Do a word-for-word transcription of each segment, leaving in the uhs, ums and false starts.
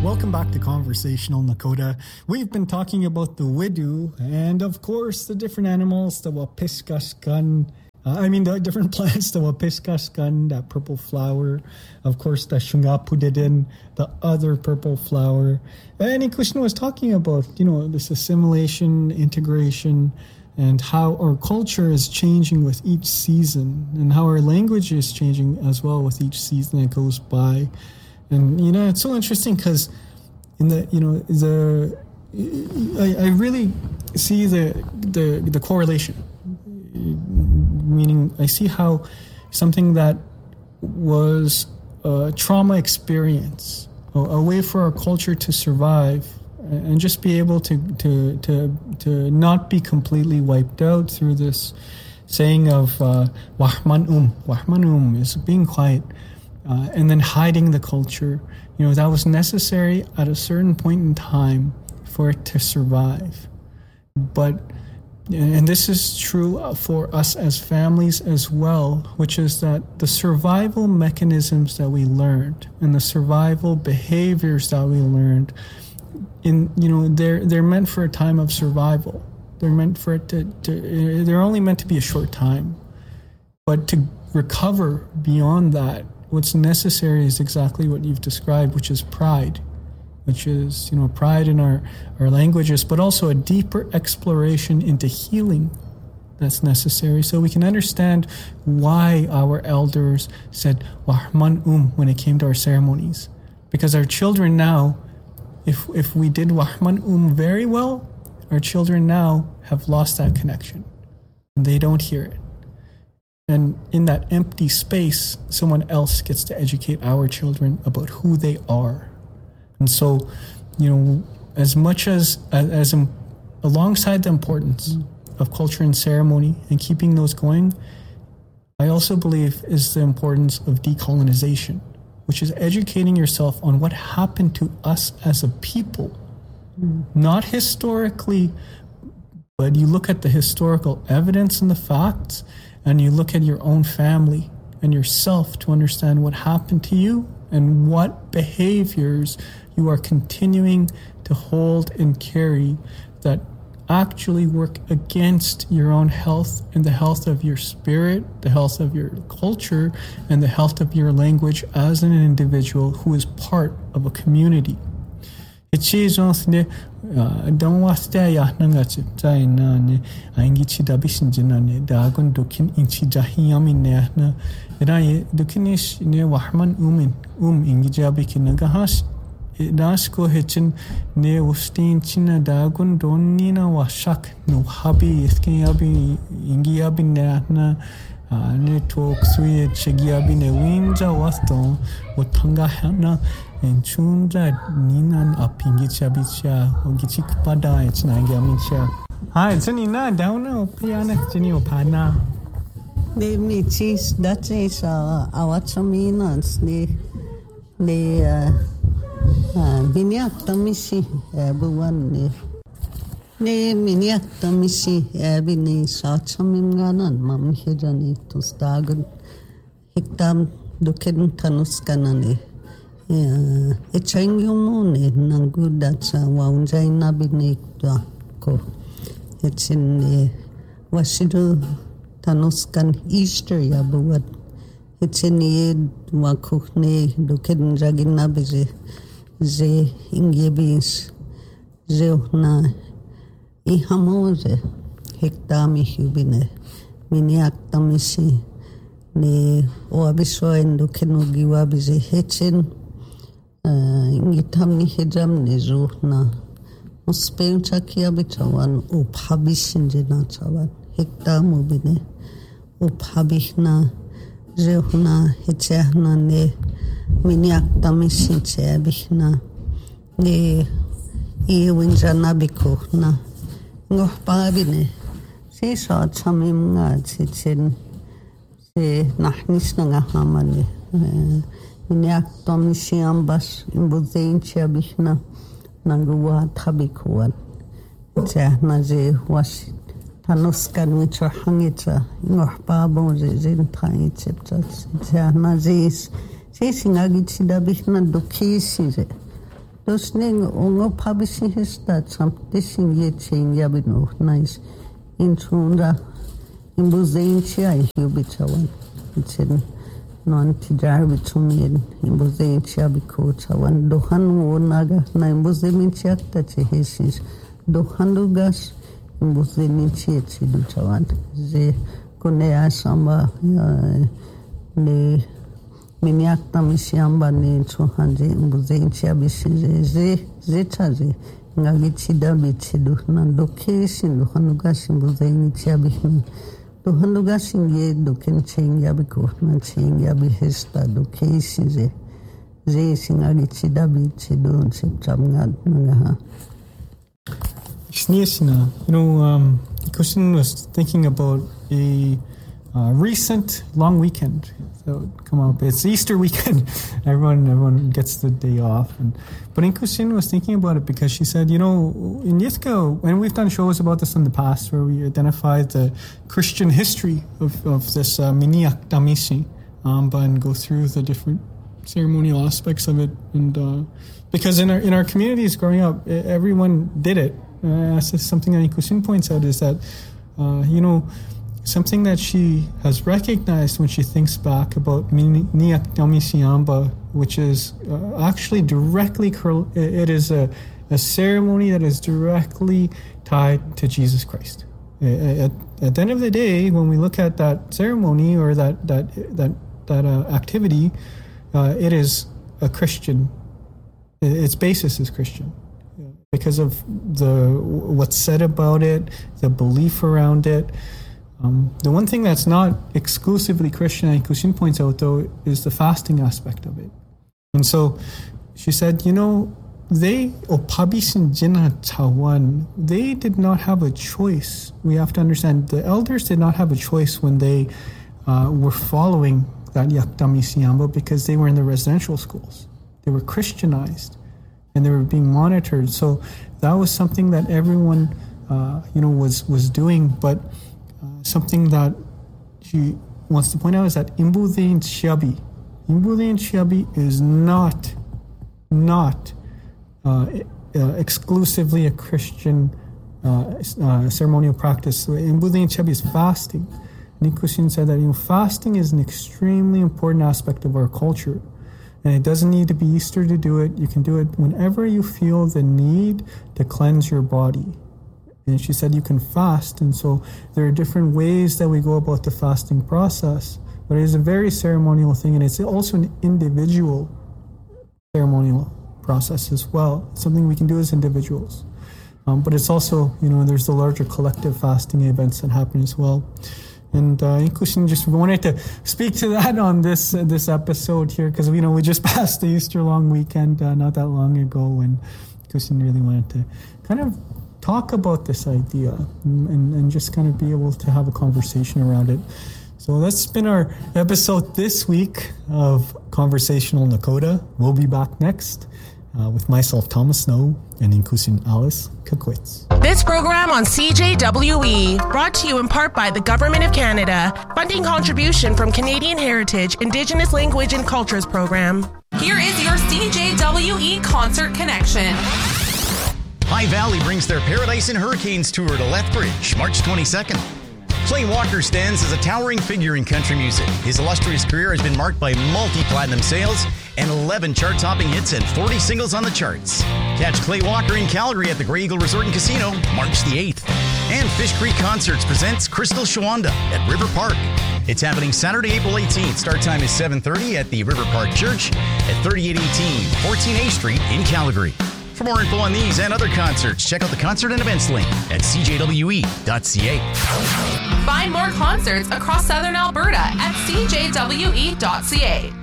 Welcome back to Conversational Nakota. We've been talking about the widu and, of course, the different animals, the wapiskaskan. Uh, I mean, the different plants, the wapiskaskan, that purple flower. Of course, the shungapudidin, the other purple flower. And Krishna was talking about, you know, this assimilation, integration, and how our culture is changing with each season, and how our language is changing as well with each season that goes by. And, you know, it's so interesting because in the, you know, the, I, I really see the, the, the correlation, meaning I see how something that was a trauma experience, a, a way for our culture to survive and just be able to, to, to, to not be completely wiped out through this saying of, uh, wahman um, wahman um is being quiet. Uh, and then hiding the culture, you know, that was necessary at a certain point in time for it to survive. But, and this is true for us as families as well, which is that the survival mechanisms that we learned and the survival behaviors that we learned, in, you know, they're they're meant for a time of survival. They're meant for it to, to they're only meant to be a short time. But to recover beyond that, what's necessary is exactly what you've described, which is pride, which is, you know, pride in our, our languages, but also a deeper exploration into healing that's necessary so we can understand why our elders said Wahman Um when it came to our ceremonies. Because our children now, if if we did Wahman Um very well, our children now have lost that connection and they don't hear it. And in that empty space, someone else gets to educate our children about who they are. And so, you know, as much as, as, as um, alongside the importance of culture and ceremony and keeping those going, I also believe is the importance of decolonization, which is educating yourself on what happened to us as a people. Mm. Not historically, but you look at the historical evidence and the facts, and you look at your own family and yourself to understand what happened to you and what behaviors you are continuing to hold and carry that actually work against your own health and the health of your spirit, the health of your culture, and the health of your language as an individual who is part of a community. Don't was there ya nangachi China ne aingichi dabishinjina dagon dokin inchi jahiyami ne na rai dokinish ne wahman umin um ingijabi kinagahash dasko hechin ne ustin china dagon donina washak no habi iskiyabi ingiyabi ne na ne talk sui chigiyabi ne winja waston utanga hana en chunja ninan apingi chabicha ogichi kupada echna ngamicha hai chini na dauna piana chini opana de mi chis daches awachaminas de de biniak tamisi buwan ne ne miniak tamisi bini sachamim ganan mam hejani tustagun hiktam duken tanuskanane Echangyumune nangudatsa waunjai nabinikta ko. It's in the Washidu Tanuskan Easter yabuat. It's in the Wakukne Dukedin Jaginabize Ze Ingebis Zeuna Ihamoze Hektami Hubine Miniak Tamisi Ne Oabiso and Dukenugiwabize Hetchin. Ingitamni hijam ne zuhna muspeun chakia bitawan uphabishinjina chawan hekta mubine uphabihna zehna hechehna ne miniak tamishin chebihna ne iwinjana bikuhna ngohpabine se sa chamim nga chichen se nahnisna nga hamane Niak Tomisi ambas imbuzentia bihna nanguwa tabikuan. Jahna ze was tanuskan which are hangita ingorpabo ze zintai chiptas. Jahna ze is chasing agitida bihna dukisi ze Dosning ungo publishing his that some dissing ye chain yabino nice in Tunda in Buzaintia Hubitawan. It's in non Tijar Bitumian in Buzaintia Bikotawan, Dohan Wonaga, Nine Buzamintia that he says, Dohandugas in Buzaintia Chidutawan. Ze Konea Samba ne Miniakta Misiamba ne Tuhanje in Buzaintia Bisi Ze Zetaze. Ngagichida bichidu na location do hanugasin buzaini chiabi do hanugasin ye do ken chenga biko na chenga bi hesta location ze ze singagichida bichidu chitramga ngaha. Shniesina, you know, um, Ikusin was thinking about a uh, recent long weekend. So come up, it's Easter weekend. everyone, everyone gets the day off. And but Inkusin was thinking about it because she said, you know, in Yitzko, and we've done shows about this in the past where we identified the Christian history of, of this uh, Miniak Damisi, um, and go through the different ceremonial aspects of it. And uh, because in our in our communities growing up, everyone did it. Uh, that's something that Inkusin points out is that, uh, you know, something that she has recognized when she thinks back about Niak Damisiamba, which is uh, actually directly, it is a, a ceremony that is directly tied to Jesus Christ. At, at the end of the day, when we look at that ceremony or that that that that uh, activity, uh, it is a Christian. Its basis is Christian because of the what's said about it, the belief around it. Um, the one thing that's not exclusively Christian, and Kushin points out, though, is the fasting aspect of it. And so she said, you know, they, Opabisin Jina Tawan, they did not have a choice. We have to understand, the elders did not have a choice when they uh, were following that Yakdami Siyamba because they were in the residential schools. They were Christianized and they were being monitored. So that was something that everyone, uh, you know, was, was doing, but something that she wants to point out is that Imbudin Chiabi, Imbudin Chiabi is not, not uh, uh, exclusively a Christian uh, uh, ceremonial practice. So Imbudin Chiabi is fasting. Nikushin said that, you know, fasting is an extremely important aspect of our culture. And it doesn't need to be Easter to do it. You can do it whenever you feel the need to cleanse your body. And she said you can fast, and so there are different ways that we go about the fasting process. But it is a very ceremonial thing, and it's also an individual ceremonial process as well. It's something we can do as individuals. Um, but it's also, you know, there's the larger collective fasting events that happen as well. And uh, Inkushin just wanted to speak to that on this uh, this episode here, because, you know, we just passed the Easter long weekend uh, not that long ago, and Inkushin really wanted to kind of talk about this idea and, and just kind of be able to have a conversation around it. So that's been our episode this week of Conversational Nakota. We'll be back next uh, with myself, Thomas Snow, and Inkusin Alice Kakwitz. This program on C J W E, brought to you in part by the Government of Canada, funding contribution from Canadian Heritage, Indigenous Language and Cultures Program. Here is your C J W E Concert Connection. High Valley brings their Paradise in Hurricanes tour to Lethbridge, March twenty-second. Clay Walker stands as a towering figure in country music. His illustrious career has been marked by multi-platinum sales and eleven chart-topping hits and forty singles on the charts. Catch Clay Walker in Calgary at the Grey Eagle Resort and Casino, March the eighth. And Fish Creek Concerts presents Crystal Shawanda at River Park. It's happening Saturday, April eighteenth. Start time is seven thirty at the River Park Church at thirty-eight eighteen fourteen A Street in Calgary. For more info on these and other concerts, check out the concert and events link at c j w e dot c a. Find more concerts across Southern Alberta at c j w e dot c a.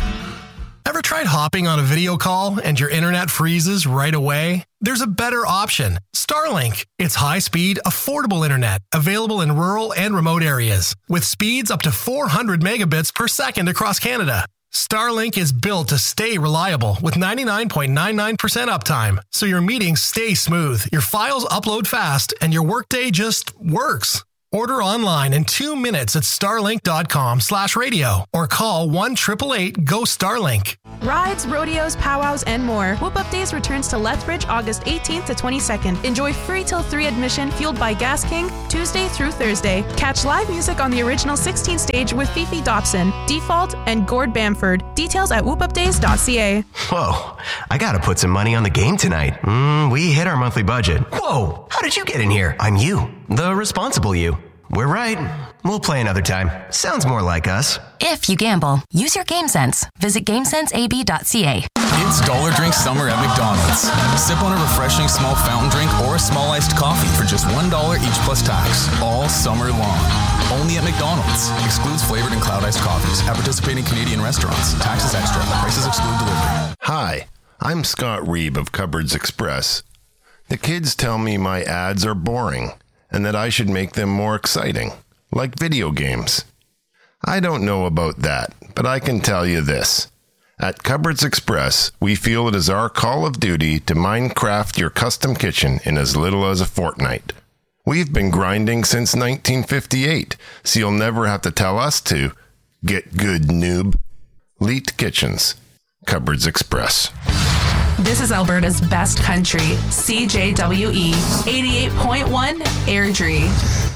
Ever tried hopping on a video call and your internet freezes right away? There's a better option. Starlink. It's high-speed, affordable internet available in rural and remote areas with speeds up to four hundred megabits per second across Canada. Starlink is built to stay reliable with ninety-nine point nine nine percent uptime, so your meetings stay smooth, your files upload fast, and your workday just works. Order online in two minutes at starlink.com slash radio or call one eight eight eight, G O, STARLINK. Rides, rodeos, powwows, and more. Whoop Up Days returns to Lethbridge August eighteenth to twenty-second. Enjoy free till three admission fueled by Gas King Tuesday through Thursday. Catch live music on the original sixteen stage with Fifi Dobson, Default, and Gord Bamford. Details at whoop up days dot c a. Whoa, I gotta put some money on the game tonight. Mm, we hit our monthly budget. Whoa, how did you get in here? I'm you, the responsible you. We're right. We'll play another time. Sounds more like us. If you gamble, use your game sense. Visit game sense a b dot c a. It's Dollar Drink Summer at McDonald's. Sip on a refreshing small fountain drink or a small iced coffee for just one dollar each plus tax. All summer long. Only at McDonald's. Excludes flavored and cloud iced coffees. At participating Canadian restaurants. Taxes extra. Prices exclude delivery. Hi, I'm Scott Reeb of Cupboards Express. The kids tell me my ads are boring and that I should make them more exciting, like video games. I don't know about that, but I can tell you this. At Cupboards Express, we feel it is our call of duty to Minecraft your custom kitchen in as little as a fortnight. We've been grinding since nineteen fifty-eight, so you'll never have to tell us to. Get good, noob. Leet Kitchens. Cupboards Express. This is Alberta's best country, C J W E eighty-eight point one Airdrie.